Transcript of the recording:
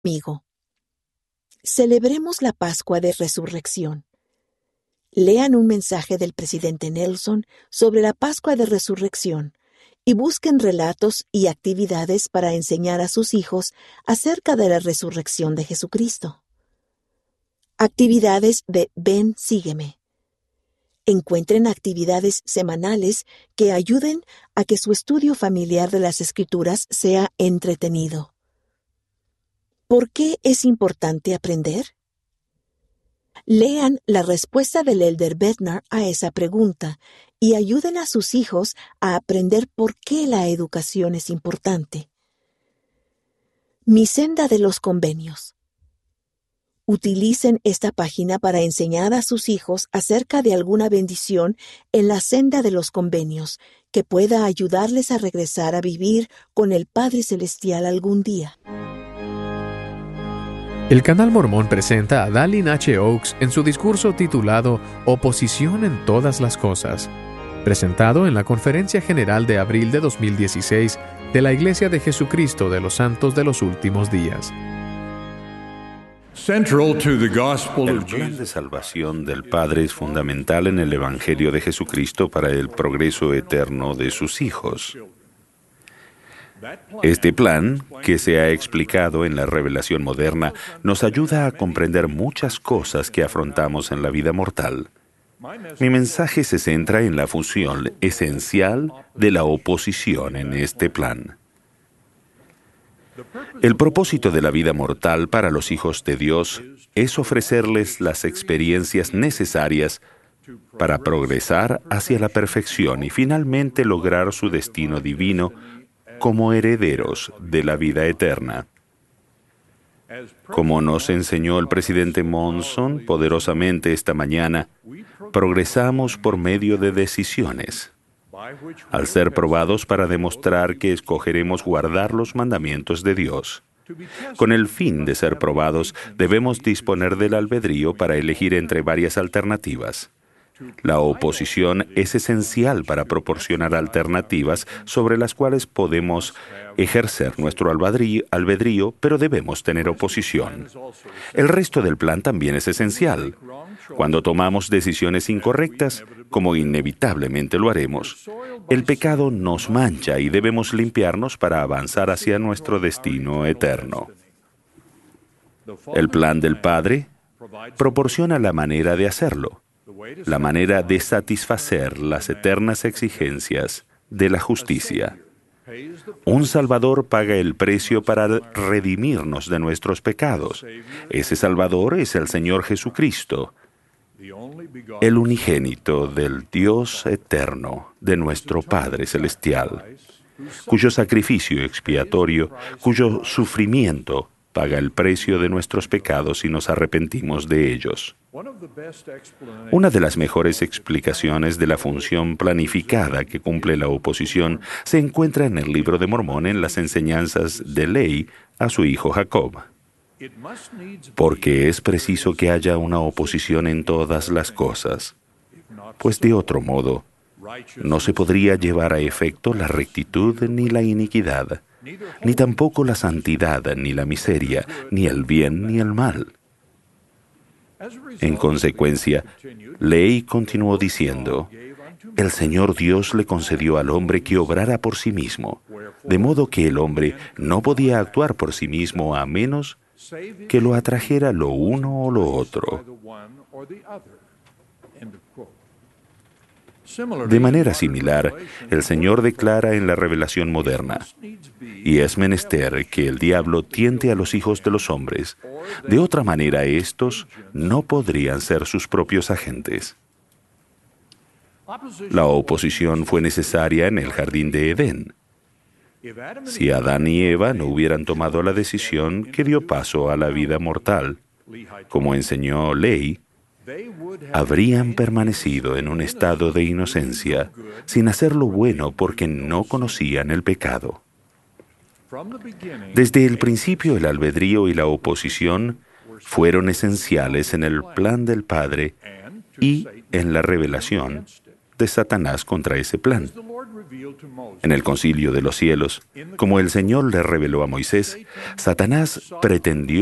Amigo, celebremos la Pascua de Resurrección. Lean un mensaje del presidente Nelson sobre la Pascua de Resurrección y busquen relatos y actividades para enseñar a sus hijos acerca de la resurrección de Jesucristo. Actividades de Ven, sígueme. Encuentren actividades semanales que ayuden a que su estudio familiar de las Escrituras sea entretenido. ¿Por qué es importante aprender? Lean la respuesta del Elder Bednar a esa pregunta y ayuden a sus hijos a aprender por qué la educación es importante. Mi senda de los convenios. Utilicen esta página para enseñar a sus hijos acerca de alguna bendición en la senda de los convenios que pueda ayudarles a regresar a vivir con el Padre Celestial algún día. El Canal Mormón presenta a Dallin H. Oaks en su discurso titulado Oposición en todas las cosas, presentado en la Conferencia General de abril de 2016 de la Iglesia de Jesucristo de los Santos de los Últimos Días. El plan de salvación del Padre es fundamental en el Evangelio de Jesucristo para el progreso eterno de sus hijos. Este plan, que se ha explicado en la revelación moderna, nos ayuda a comprender muchas cosas que afrontamos en la vida mortal. Mi mensaje se centra en la función esencial de la oposición en este plan. El propósito de la vida mortal para los hijos de Dios es ofrecerles las experiencias necesarias para progresar hacia la perfección y finalmente lograr su destino divino como herederos de la vida eterna. Como nos enseñó el presidente Monson poderosamente esta mañana, progresamos por medio de decisiones, al ser probados para demostrar que escogeremos guardar los mandamientos de Dios. Con el fin de ser probados, debemos disponer del albedrío para elegir entre varias alternativas. La oposición es esencial para proporcionar alternativas sobre las cuales podemos ejercer nuestro albedrío, pero debemos tener oposición. El resto del plan también es esencial. Cuando tomamos decisiones incorrectas, como inevitablemente lo haremos, el pecado nos mancha y debemos limpiarnos para avanzar hacia nuestro destino eterno. El plan del Padre proporciona la manera de hacerlo, la manera de satisfacer las eternas exigencias de la justicia. Un Salvador paga el precio para redimirnos de nuestros pecados. Ese Salvador es el Señor Jesucristo, el unigénito del Dios eterno, de nuestro Padre Celestial, cuyo sacrificio expiatorio, cuyo sufrimiento paga el precio de nuestros pecados si nos arrepentimos de ellos. Una de las mejores explicaciones de la función planificada que cumple la oposición se encuentra en el Libro de Mormón en las enseñanzas de Ley a su hijo Jacob. Porque es preciso que haya una oposición en todas las cosas, pues de otro modo no se podría llevar a efecto la rectitud ni la iniquidad, ni tampoco la santidad ni la miseria, ni el bien ni el mal. En consecuencia, Ley continuó diciendo, el Señor Dios le concedió al hombre que obrara por sí mismo, de modo que el hombre no podía actuar por sí mismo a menos que lo atrajera lo uno o lo otro. De manera similar, el Señor declara en la revelación moderna, y es menester que el diablo tiente a los hijos de los hombres, de otra manera estos no podrían ser sus propios agentes. La oposición fue necesaria en el jardín de Edén. Si Adán y Eva no hubieran tomado la decisión que dio paso a la vida mortal, como enseñó Ley, habrían permanecido en un estado de inocencia, sin hacer lo bueno porque no conocían el pecado. Desde el principio, el albedrío y la oposición fueron esenciales en el plan del Padre y en la revelación de Satanás contra ese plan. En el concilio de los cielos, como el Señor le reveló a Moisés, Satanás pretendió